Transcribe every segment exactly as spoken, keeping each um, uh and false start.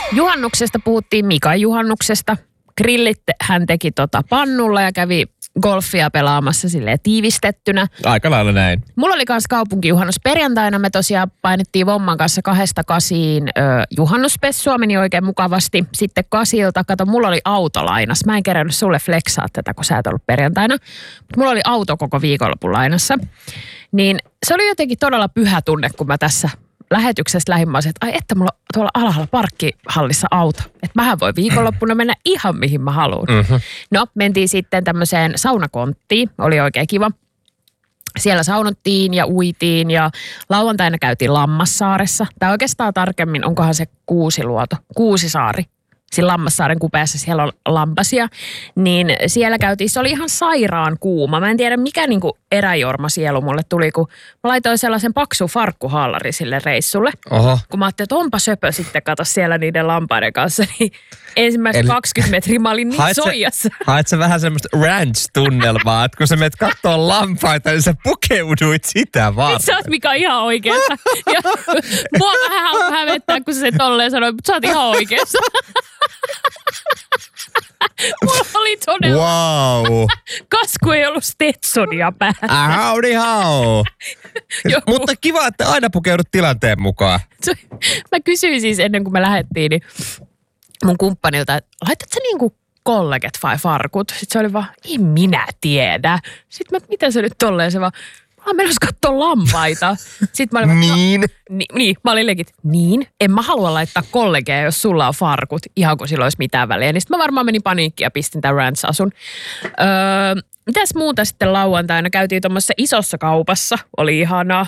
Juhannuksesta puhuttiin Mikan juhannuksesta. Grillit hän teki tota pannulla ja kävi golfia pelaamassa silleen tiivistettynä. Aika lailla näin. Mulla oli kans kaupunkijuhannus perjantaina. Me tosiaan painettiin Vomman kanssa kahdesta kasiin ö, juhannuspessua. Meni oikein mukavasti. Sitten kasilta, kato, mulla oli autolainas. Mä en kerännyt sulle flexaa tätä, kun sä et ollut perjantaina. Mutta mulla oli auto koko viikonlopun lainassa. Niin se oli jotenkin todella pyhä tunne, kun mä tässä lähetyksestä lähimmäiset, että ai että mulla on tuolla alhaalla parkkihallissa auto. Että mähän voi viikonloppuna mennä ihan mihin mä haluan. Mm-hmm. No, mentiin sitten tämmöiseen saunakonttiin. Oli oikein kiva. Siellä saunottiin ja uitiin ja lauantaina käytiin Lammassaaressa. Tai oikeastaan tarkemmin, onkohan se Kuusiluoto, Kuusisaari. Siinä Lammassaaren kupeessa siellä on lampasia, niin siellä käytiin, se oli ihan sairaan kuuma. Mä en tiedä mikä niinku eräjorma sielu mulle tuli, kun mä laitoin sellaisen paksu farkkuhaalari sille reissulle. Oho. Kun mä ajattelin, että onpa söpö sitten, kato siellä niiden lampaiden kanssa, niin ensimmäiset Eli... kaksikymmentä metriä mä olin niin soijassa. Haet sä vähän semmoista ranch-tunnelmaa, että kun sä menet kattoo lampaita, niin sä pukeuduit sitä vaan. Nyt sä oot Mika ihan oikeassa. Ja mua vähän alkoi hävettää, kun sä se tolleen sanoi, mutta sä oot ihan oikeassa. Mulla oli todella... Wow. Kasku ei ollut Stetsonia päällä. Howdy how. Mutta kiva, että aina pukeudut tilanteen mukaan. Mä kysyin siis ennen kuin me lähdettiin, niin mun kumppanilta, että laitat sä niinku kolleget vai farkut? Sitten se oli vaan, en minä tiedä. Sitten mä, mitä se nyt tolleen se vaan... Mä oon menossa katsoa lampaita. Sitten mä olin, niin? No, ni, niin, mä olin legit, niin? En mä halua laittaa kollegeja, jos sulla on farkut, ihan kun sillä olisi mitään väliä. Niin sitten mä varmaan menin paniikkiin ja pistin tämän Ranch-asun. Öö, mitäs muuta sitten lauantaina? Käytiin tuommoisessa isossa kaupassa. Oli ihanaa.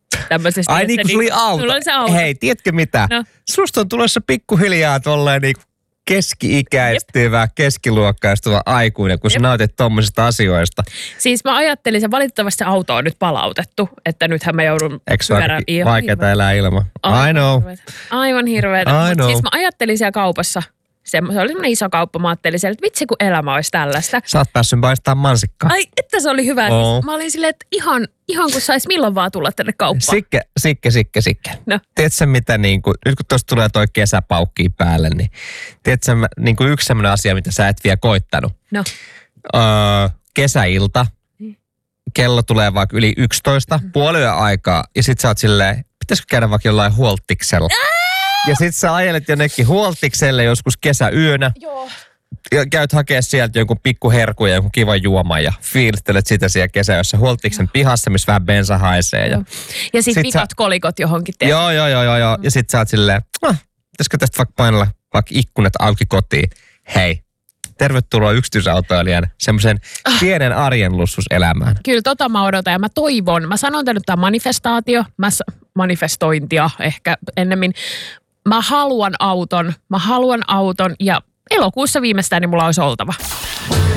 Ai niin, kun sulla oli auto. Oli se auto. Hei, tiedätkö mitä? No. Susta on tulossa pikkuhiljaa tolleen niin keski-ikäistyvä, keskiluokkaistuva aikuinen, kun Jep. sä nautit tommosista asioista. Siis mä ajattelin, että valitettavasti se auto on nyt palautettu, että nythän mä joudun... Eikö se ole vaikeaa elää ilman? I know. Aivan hirveetä. I know. Siis mä ajattelin siellä kaupassa, se, se oli semmoinen iso kauppa, mä ajattelin siellä, että vitsi kun elämä olisi tällaista. Sä oot päässyt paistamaan mansikkaa. Ai, että se oli hyvä. Oh. Mä olin silleen, että ihan, ihan kun sais milloin vaan tulla tänne kauppaan. Sikke, sikke, sikke, sikke. No. Tiedätkö mitä, niin kuin, nyt kun tuossa tulee toi kesäpaukki päälle, niin tiedätkö niin kuin yksi semmoinen asia, mitä sä et vielä koittanut? No. Öö, kesäilta, mm. kello tulee vaikka yli yksitoista, mm. puoliyön aikaa, ja sit sä oot silleen, pitäisikö käydä vaikka jollain huoltiksella? Ja sit sä ajelet jonnekin huoltikselle joskus kesäyönä. Joo. Ja käyt hakea sieltä jonkun pikkuherkun ja jonkun kivan juoman ja fiilistelet sitä siellä kesäyössä huoltiksen pihassa, missä vähän bensa haisee. Ja, ja sit, sit pikat sä... kolikot johonkin teet. Joo, joo, joo, joo. joo. Ja sit sä oot silleen, ah, pitäisikö tästä vaikka painella vaikka ikkunat auki kotiin. Hei, tervetuloa yksityisautoilijan semmoisen ah. pienen arjen lussuselämään. Kyllä tota mä odotan ja mä toivon. Mä sanon nyt tää manifestaatio, mä manifestointia ehkä ennemmin. Mä haluan auton, mä haluan auton ja elokuussa viimeistään niin mulla olisi oltava.